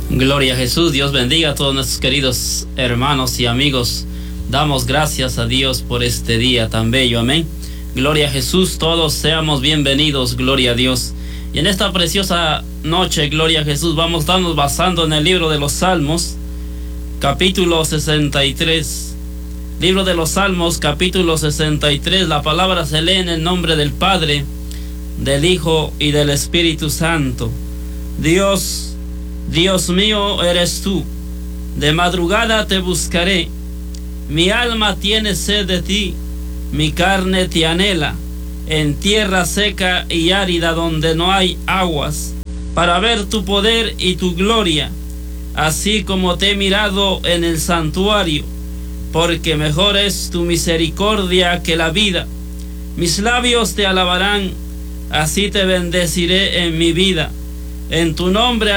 Gloria a Jesús. Dios bendiga a todos nuestros queridos hermanos y amigos. Damos gracias a Dios por este día tan bello. Amén. Gloria a Jesús. Todos seamos bienvenidos. Gloria a Dios. Y en esta preciosa noche, gloria a Jesús, vamos a estarnos basando en el libro de los Salmos, capítulo 63. Libro de los Salmos, capítulo 63. La palabra se lee en el nombre del Padre, del Hijo y del Espíritu Santo. Dios mío eres tú, de madrugada te buscaré. Mi alma tiene sed de ti, mi carne te anhela, en tierra seca y árida donde no hay aguas, para ver tu poder y tu gloria, así como te he mirado en el santuario, porque mejor es tu misericordia que la vida. Mis labios te alabarán, así te bendeciré en mi vida. En tu nombre